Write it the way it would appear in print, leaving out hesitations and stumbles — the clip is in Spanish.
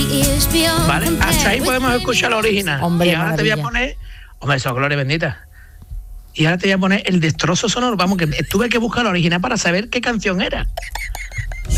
¿Vale? Hasta ahí podemos escuchar la original. Hombre, y ahora maravilla. te voy a poner... Hombre, eso, gloria bendita. Y ahora te voy a poner el destrozo sonoro. Vamos, que tuve que buscar la original para saber qué canción era.